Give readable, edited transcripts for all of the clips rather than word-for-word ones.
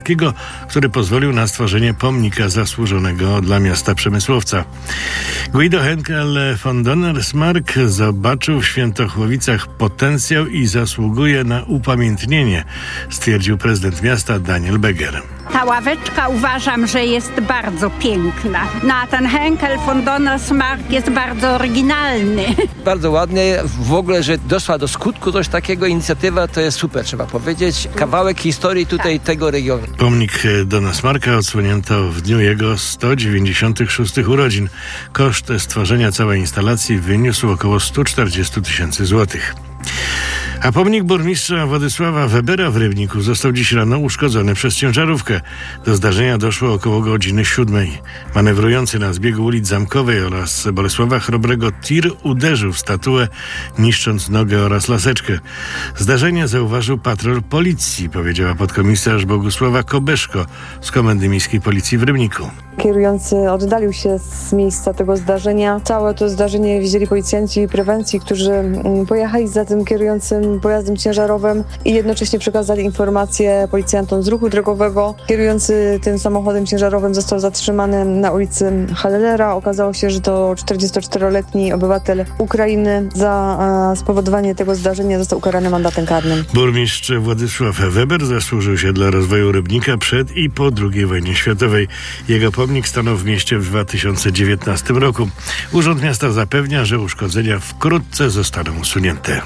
który pozwolił na stworzenie pomnika zasłużonego dla miasta przemysłowca. Guido Henkel von Donnersmarck zobaczył w Świętochłowicach potencjał i zasługuje na upamiętnienie, stwierdził prezydent miasta Daniel Beger. Ta ławeczka uważam, że jest bardzo piękna. No a ten Henkel von Donnersmarck jest bardzo oryginalny. Bardzo ładnie. W ogóle, że doszła do skutku coś takiego, inicjatywa, to jest super, trzeba powiedzieć. Kawałek historii tutaj tego regionu. Pomnik Donnersmarcka odsłonięto w dniu jego 196 urodzin. Koszt stworzenia całej instalacji wyniósł około 140 000 złotych. A pomnik burmistrza Władysława Webera w Rybniku został dziś rano uszkodzony przez ciężarówkę. Do zdarzenia doszło około godziny 7. Manewrujący na zbiegu ulic Zamkowej oraz Bolesława Chrobrego tir uderzył w statuę, niszcząc nogę oraz laseczkę. Zdarzenie zauważył patrol policji, powiedziała podkomisarz Bogusława Kobeszko z Komendy Miejskiej Policji w Rybniku. Kierujący oddalił się z miejsca tego zdarzenia. Całe to zdarzenie widzieli policjanci prewencji, którzy pojechali za tym kierującym pojazdem ciężarowym i jednocześnie przekazali informacje policjantom z ruchu drogowego. Kierujący tym samochodem ciężarowym został zatrzymany na ulicy Hallera. Okazało się, że to 44-letni obywatel Ukrainy. Za spowodowanie tego zdarzenia został ukarany mandatem karnym. Burmistrz Władysław Weber zasłużył się dla rozwoju Rybnika przed i po II wojnie światowej. Jego pomnik stanął w mieście w 2019 roku. Urząd Miasta zapewnia, że uszkodzenia wkrótce zostaną usunięte.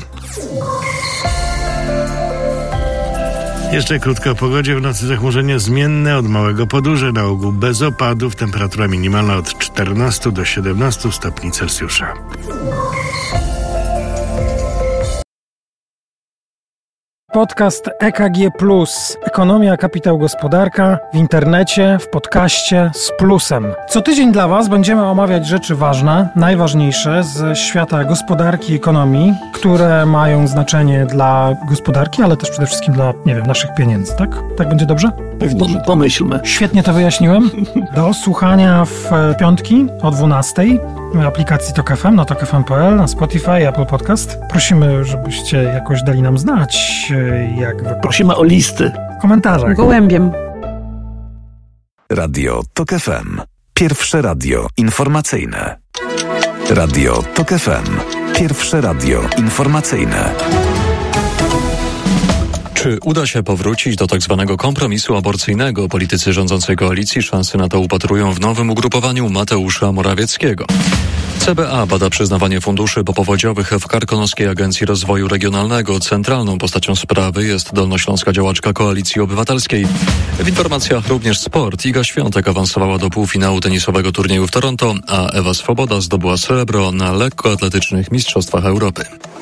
Jeszcze krótko o pogodzie. W nocy zachmurzenie zmienne od małego podurze, na ogół bez opadów. Temperatura minimalna od 14 do 17 stopni Celsjusza. Podcast EKG+. Ekonomia, kapitał, gospodarka w internecie, w podcaście z plusem. Co tydzień dla Was będziemy omawiać rzeczy ważne, najważniejsze z świata gospodarki i ekonomii, które mają znaczenie dla gospodarki, ale też przede wszystkim dla, naszych pieniędzy, tak? Tak będzie dobrze? Pomyślmy. Świetnie to wyjaśniłem. Do słuchania w piątki o 12:00 w aplikacji TOK FM, na tokfm.pl, na Spotify, Apple Podcast. Prosimy, żebyście jakoś dali nam znać, jak wy... Prosimy o listy. W komentarzach. Gołębiem. Radio TOK FM. Pierwsze radio informacyjne. Radio TOK FM. Pierwsze radio informacyjne. Czy uda się powrócić do tzw. kompromisu aborcyjnego? Politycy rządzącej koalicji szansy na to upatrują w nowym ugrupowaniu Mateusza Morawieckiego. CBA bada przyznawanie funduszy popowodziowych w Karkonoskiej Agencji Rozwoju Regionalnego. Centralną postacią sprawy jest dolnośląska działaczka Koalicji Obywatelskiej. W informacjach również sport. Iga Świątek awansowała do półfinału tenisowego turnieju w Toronto, a Ewa Swoboda zdobyła srebro na lekkoatletycznych Mistrzostwach Europy.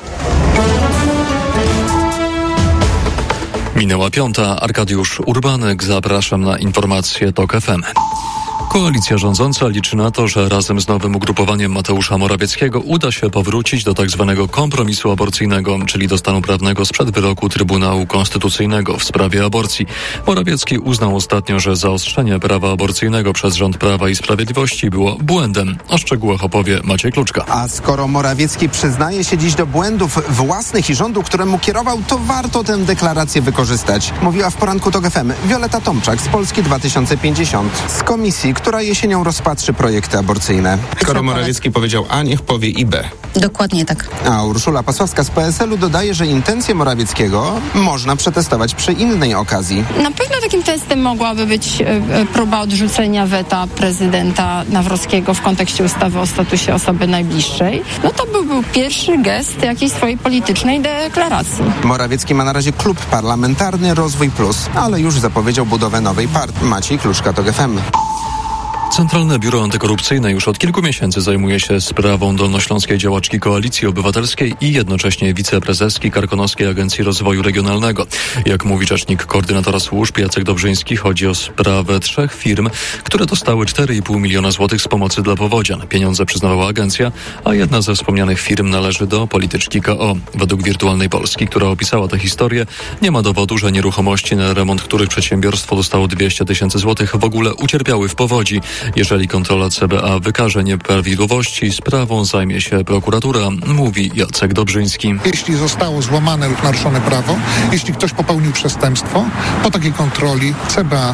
Minęła 5. Arkadiusz Urbanek. Zapraszam na informacje TOK FM. Koalicja rządząca liczy na to, że razem z nowym ugrupowaniem Mateusza Morawieckiego uda się powrócić do tzw. kompromisu aborcyjnego, czyli do stanu prawnego sprzed wyroku Trybunału Konstytucyjnego w sprawie aborcji. Morawiecki uznał ostatnio, że zaostrzenie prawa aborcyjnego przez rząd Prawa i Sprawiedliwości było błędem. O szczegółach opowie Maciej Kluczka. A skoro Morawiecki przyznaje się dziś do błędów własnych i rządu, któremu kierował, to warto tę deklarację wykorzystać. Mówiła w poranku TOK FM Wioleta Tomczak z Polski 2050 z komisji, która jesienią rozpatrzy projekty aborcyjne. Skoro Morawiecki powiedział A, niech powie i B. Dokładnie tak. A Urszula Pasławska z PSL-u dodaje, że intencje Morawieckiego można przetestować przy innej okazji. Na pewno takim testem mogłaby być próba odrzucenia weta prezydenta Nawrockiego w kontekście ustawy o statusie osoby najbliższej. No to był pierwszy gest jakiejś swojej politycznej deklaracji. Morawiecki ma na razie klub parlamentarny Rozwój Plus, ale już zapowiedział budowę nowej partii. Maciej Kluczka, TOK FM. Centralne Biuro Antykorupcyjne już od kilku miesięcy zajmuje się sprawą dolnośląskiej działaczki Koalicji Obywatelskiej i jednocześnie wiceprezeski Karkonoskiej Agencji Rozwoju Regionalnego. Jak mówi rzecznik koordynatora służb Jacek Dobrzyński, chodzi o sprawę 3 firm, które dostały 4,5 miliona złotych z pomocy dla powodzian. Pieniądze przyznawała agencja, a jedna ze wspomnianych firm należy do polityczki KO. Według Wirtualnej Polski, która opisała tę historię, nie ma dowodu, że nieruchomości, na remont których przedsiębiorstwo dostało 200 000 złotych, w ogóle ucierpiały w powodzi. Jeżeli kontrola CBA wykaże nieprawidłowości, sprawą zajmie się prokuratura, mówi Jacek Dobrzyński. Jeśli zostało złamane lub naruszone prawo, jeśli ktoś popełnił przestępstwo, po takiej kontroli CBA